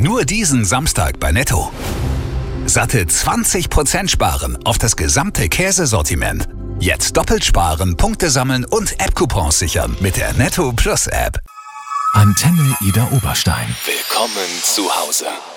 Nur diesen Samstag bei Netto. Satte 20% sparen auf das gesamte Käsesortiment. Jetzt doppelt sparen, Punkte sammeln und App-Coupons sichern mit der Netto Plus App. Antenne Ida Oberstein. Willkommen zu Hause.